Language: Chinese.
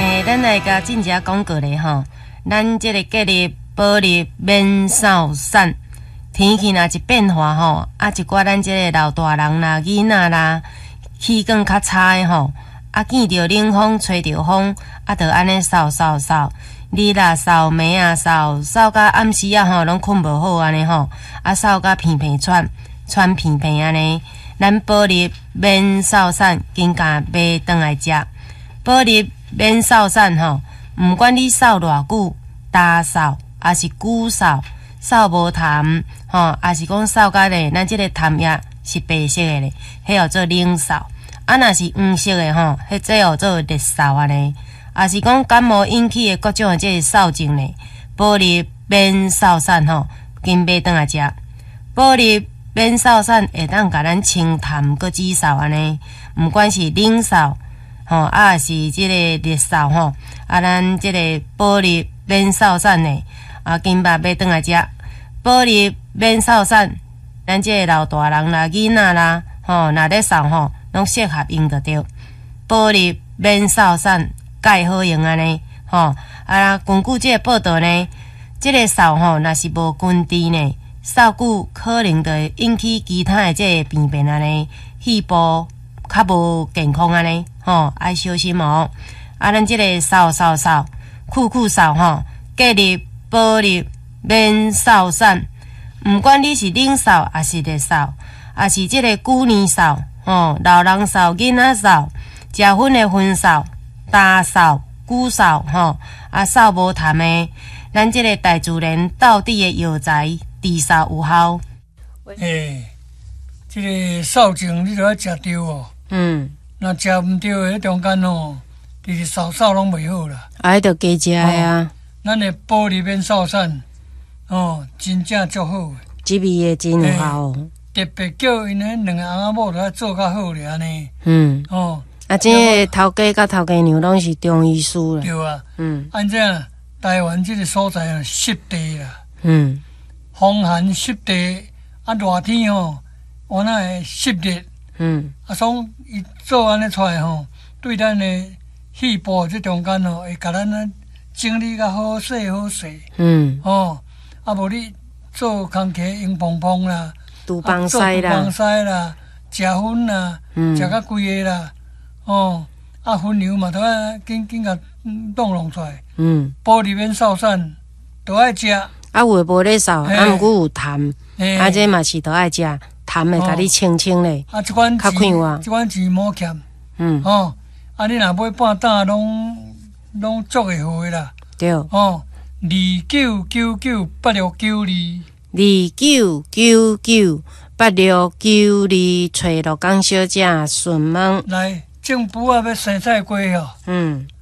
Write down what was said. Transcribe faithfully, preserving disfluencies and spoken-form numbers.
诶，咱来甲进一广告咧吼，咱即个隔离保利免扫散，天气若一变化吼，啊一寡咱即个老大人啦、囡仔啦，气管较差诶吼，啊见着冷风、吹着风，啊着安尼扫扫扫，日啊扫，暝啊扫，扫到暗时啊吼，拢困无好安尼吼，啊扫到鼻鼻喘，喘鼻鼻安尼，咱保利免扫散，紧甲买转来食，保利。免扫散吼，毋管你扫偌久，大扫还是久扫，扫无痰吼，还是讲扫甲咧，咱即个痰液是白色的咧，迄叫做冷扫。啊，若是黄色的吼，迄即叫做热扫安尼。也是讲感冒引起的各种的即个扫症咧，保利免扫散吼，紧买转来食。保利免扫散会当甲咱清痰搁止扫安尼，毋管是冷扫。吼，啊是即个热扫吼，啊咱即个保利免扫散的，啊金巴买转来食，保利免扫散，咱即个老大人啦、囡仔啦，吼，若咧扫吼，拢适合用着着。保利免扫散，介好用安尼，吼，啊根据即个报道呢，即个扫吼，若是无根治呢，扫久可能就会引起其他的即个病变安尼，肺部较无健康安尼。吼，爱小心哦！啊，咱即个扫扫扫，酷酷扫吼，隔离保利免扫散。毋管你是冷扫还是热扫，还是即个旧年扫，吼，老人扫、囡仔扫、食薰的薰扫、大扫、久扫，吼，啊扫无痰的，咱即个大自然到底的药材治扫有效。 诶、欸，即、这个扫症你著要食着哦。嗯。若食毋对诶，中间吼，就是扫扫拢袂好啦。 啊，迄着加食啊。 咱诶保利免扫散，哦，真正足好诶。 即味诶真有效哦。 特别叫因迄两个翁仔某来做较好咧安尼。 嗯。哦。啊，即个头家甲头家娘拢是中医师啦。 对啊。嗯。按这台湾即个所在啊，湿地啦。嗯。风寒湿地，啊热天吼，我那会湿热。嗯。啊，所以伊做安尼出来吼，对咱的肺部这中间吼，会甲咱啊整理较好势好势。嗯。哦，啊无你做工课用碰碰啦， 杜邦西啦， 杜邦西啦，食薰啦，食较贵个啦，哦，啊薰油嘛，都啊紧紧甲冻弄出来。嗯。保利免扫散，都爱食。啊， 有诶无咧扫，啊，毋过有痰，啊，这嘛是都爱食。痰会甲你清清咧， 啊，即款较快活， 即款钱莫欠，嗯，哦，啊，你若买半担，拢拢足会好啦， 对， 哦，二九九九八六九二， 二九九九八六九二，找罗江小姐询问。 来，政府啊要生菜瓜哦，嗯。